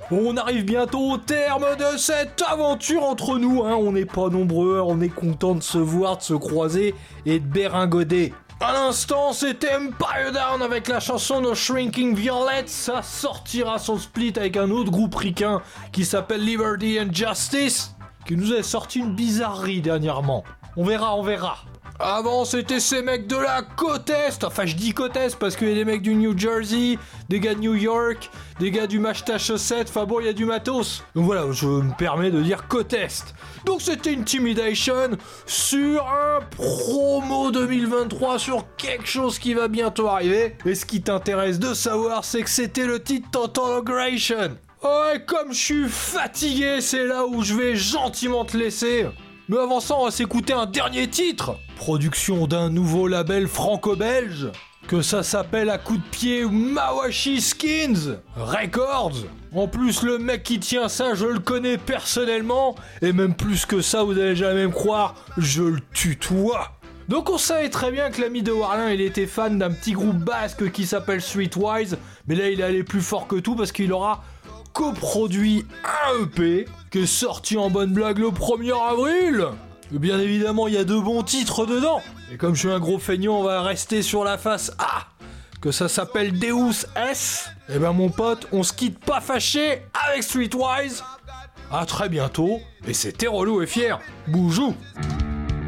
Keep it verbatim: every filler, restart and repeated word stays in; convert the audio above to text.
On arrive bientôt au terme de cette aventure entre nous, hein. On n'est pas nombreux, on est content de se voir, de se croiser et de béringoder. À l'instant, c'était Empire Down avec la chanson No Shrinking Violet. Ça sortira son split avec un autre groupe ricain qui s'appelle Liberty and Justice, qui nous a sorti une bizarrerie dernièrement. On verra, on verra. Avant, c'était ces mecs de la côte Est. Enfin, je dis côte Est parce qu'il y a des mecs du New Jersey, des gars de New York, des gars du Massachusetts. Enfin bon, il y a du matos. Donc voilà, je me permets de dire côte Est. Donc c'était Intimidation sur un promo deux mille vingt-trois sur quelque chose qui va bientôt arriver. Et ce qui t'intéresse de savoir, c'est que c'était le titre Total Aggression. Ouais, comme je suis fatigué, c'est là où je vais gentiment te laisser. Mais avant ça, on va s'écouter un dernier titre. Production d'un nouveau label franco-belge. Que ça s'appelle à coup de pied Mawashi Skins Records. En plus, le mec qui tient ça, je le connais personnellement. Et même plus que ça, vous allez jamais me croire, je le tutoie. Donc on savait très bien que l'ami de Warlin, il était fan d'un petit groupe basque qui s'appelle Streetwise. Mais là, il est allé plus fort que tout parce qu'il aura coproduit un E P qui est sorti en bonne blague le premier avril. Et bien évidemment, il y a de bons titres dedans. Et comme je suis un gros feignant, on va rester sur la face A. Que ça s'appelle Deus S. Et ben mon pote, on se quitte pas fâché avec Streetwise. À très bientôt. Et c'était relou et fier. Boujou.